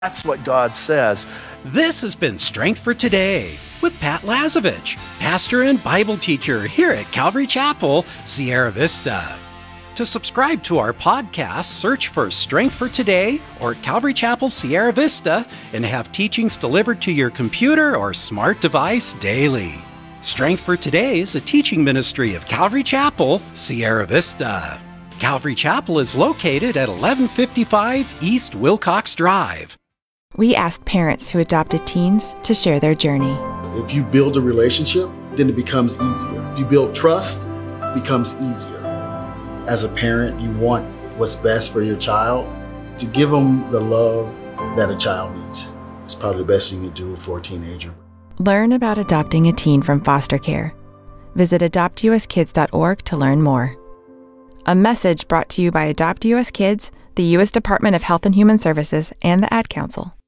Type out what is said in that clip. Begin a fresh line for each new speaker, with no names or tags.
That's what God says.
This has been Strength for Today with Pat Lazovich, pastor and Bible teacher here at Calvary Chapel, Sierra Vista. To subscribe to our podcast, search for Strength for Today or Calvary Chapel, Sierra Vista, and have teachings delivered to your computer or smart device daily. Strength for Today is a teaching ministry of Calvary Chapel, Sierra Vista. Calvary Chapel is located at 1155 East Wilcox Drive.
We asked parents who adopted teens to share their journey.
If you build a relationship, then it becomes easier. If you build trust, it becomes easier. As a parent, you want what's best for your child. To give them the love that a child needs is probably the best thing you can do for a teenager.
Learn about adopting a teen from foster care. Visit adoptuskids.org to learn more. A message brought to you by Adopt US Kids, the U.S. Department of Health and Human Services, and the Ad Council.